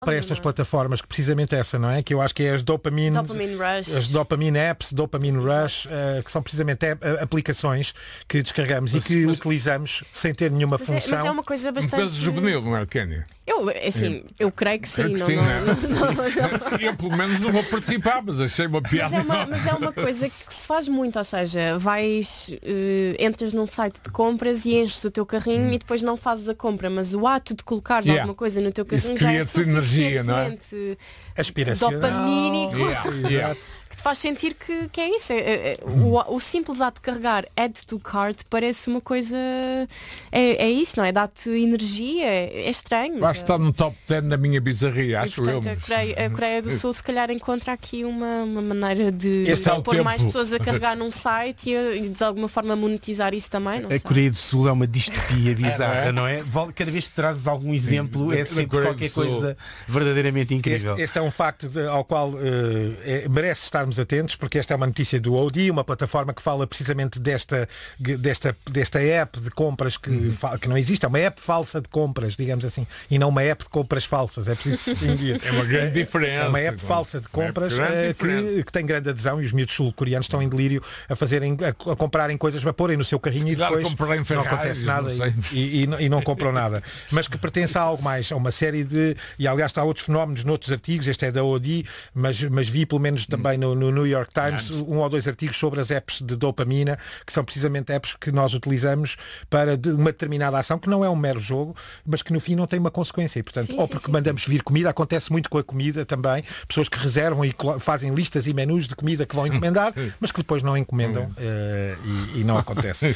para estas plataformas, que precisamente essa, não é? Que eu acho que é as Dopamine Rush. As Dopamine Apps, Dopamine Rush, que são precisamente aplicações que descarregamos e que utilizamos sem ter nenhuma função. Mas é uma coisa bastante... Uma coisa juvenil, não é, Kenny? Eu creio que sim. Eu pelo menos não vou participar, mas achei uma piada. Mas é uma coisa que se faz muito, ou seja, entras num site de compras e enches o teu carrinho e depois não fazes a compra, mas o ato de colocares alguma coisa no teu carrinho já é energia, não é? Dopamínico. Que te faz sentir que é isso. O simples ato de carregar Add to Cart parece uma coisa... É isso, não é? Dá-te energia, é estranho. Acho que está no top 10 da minha bizarria, acho eu. A Coreia do Sul se calhar encontra aqui uma maneira de pôr mais pessoas a carregar num site e de alguma forma monetizar isso também. A Coreia do Sul é uma distopia bizarra, não é? Cada vez que trazes algum exemplo é sempre qualquer coisa verdadeiramente incrível. Este é um facto ao qual merece estarmos atentos, porque esta é uma notícia do OD, uma plataforma que fala precisamente desta app de compras que não existe, é uma app falsa de compras, digamos assim, e não uma app de compras falsas, é preciso distinguir. É uma grande diferença. É uma app falsa de compras que tem grande adesão e os miúdos sul-coreanos estão em delírio a comprarem coisas, a porem no seu carrinho e depois não acontece nada e não compram nada. Mas que pertence a algo mais, a uma série de... E aliás há outros fenómenos noutros artigos, este é da OD, mas vi pelo menos também no New York Times 1 ou 2 artigos sobre as apps de dopamina, que são precisamente apps que nós utilizamos para uma determinada ação, que não é um mero jogo, mas que no fim não tem uma consequência. E, portanto, porque mandamos vir comida, acontece muito com a comida também, pessoas que reservam e fazem listas e menus de comida que vão encomendar, mas que depois não encomendam e não acontece.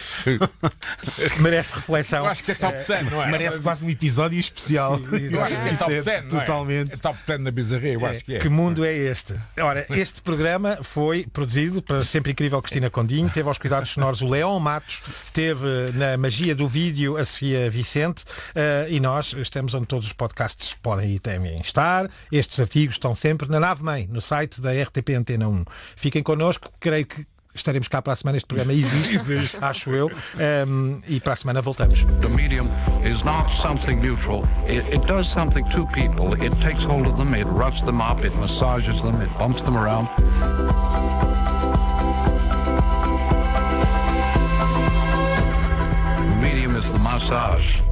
Merece reflexão. Eu acho que é top 10, não é? Merece quase um episódio especial. Eu acho que é top 10, totalmente. É top 10 da bizarria, eu acho que é. Que mundo é este? Ora, este programa foi produzido pela sempre incrível Cristina Condinho, teve aos cuidados sonoros o Leão Matos, teve na magia do vídeo a Sofia Vicente, e nós estamos onde todos os podcasts podem e temem estar. Estes artigos estão sempre na nave-mãe, no site da RTP Antena 1. Fiquem connosco, creio que estaremos cá para a semana. Este programa existe, acho eu, e para a semana voltamos. The medium is not something neutral. It does something to people. It takes hold of them, it roughs them up, it massages them, it bumps them around. The medium is the massage.